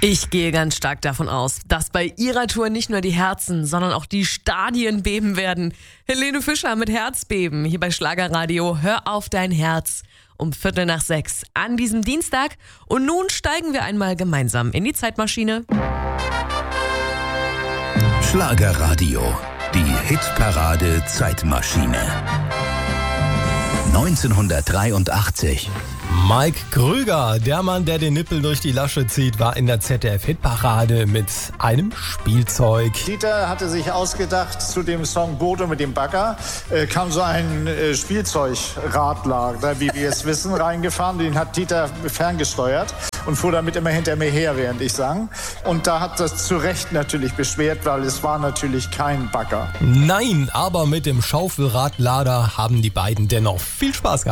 Ich gehe ganz stark davon aus, dass bei ihrer Tour nicht nur die Herzen, sondern auch die Stadien beben werden. Helene Fischer mit Herzbeben hier bei Schlagerradio. Hör auf dein Herz um 5:45 an diesem Dienstag. Und nun steigen wir einmal gemeinsam in die Zeitmaschine. Schlagerradio, die Hitparade Zeitmaschine. 1983. Mike Krüger, der Mann, der den Nippel durch die Lasche zieht, war in der ZDF-Hitparade mit einem Spielzeug. Dieter hatte sich ausgedacht, zu dem Song Bodo mit dem Bagger kam so ein Spielzeugradler, wie wir es wissen, reingefahren. Den hat Dieter ferngesteuert und fuhr damit immer hinter mir her, während ich sang. Und da hat das zu Recht natürlich beschwert, weil es war natürlich kein Bagger. Nein, aber mit dem Schaufelradlader haben die beiden dennoch viel Spaß gehabt.